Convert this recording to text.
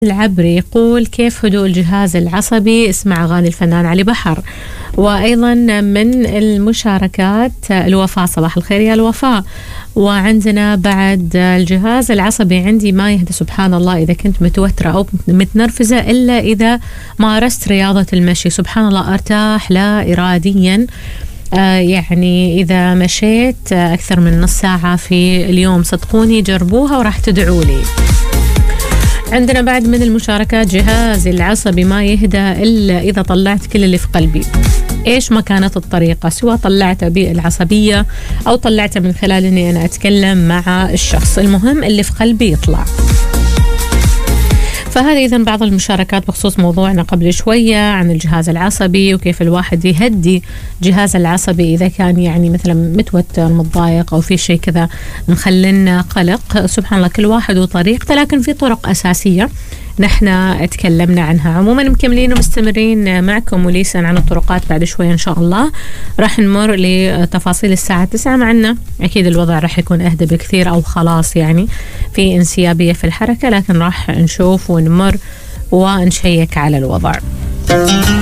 العبري يقول: كيف هدوء الجهاز العصبي؟ اسمع أغاني الفنان علي بحر. وأيضا من المشاركات الوفاء: صباح الخير يا الوفاء. وعندنا بعد: الجهاز العصبي عندي ما يهدى سبحان الله إذا كنت متوترة أو متنرفزة إلا إذا مارست رياضة المشي، سبحان الله أرتاح لا إراديا. يعني إذا مشيت أكثر من نص ساعة في اليوم صدقوني جربوها وراح تدعوا لي. عندنا بعد من المشاركات: جهازي العصبي ما يهدى إلا إذا طلعت كل اللي في قلبي. إيش ما كانت الطريقة، سواء طلعته بالعصبية أو طلعته من خلال أني أنا أتكلم مع الشخص، المهم اللي في قلبي يطلع. فهذه إذن بعض المشاركات بخصوص موضوعنا قبل شوية عن الجهاز العصبي وكيف الواحد يهدي جهاز العصبي إذا كان يعني مثلا متوتر متضايق أو في شيء كذا مخلنا قلق. سبحان الله كل واحد وطريقته، لكن في طرق أساسية نحن تكلمنا عنها. عموما مكملين ومستمرين معكم وليسا عن الطرقات. بعد شوية إن شاء الله راح نمر لتفاصيل الساعة 9 معنا. أكيد الوضع راح يكون أهدى بكثير أو خلاص يعني في انسيابية في الحركة، لكن راح نشوف ونمر ونشيك على الوضع.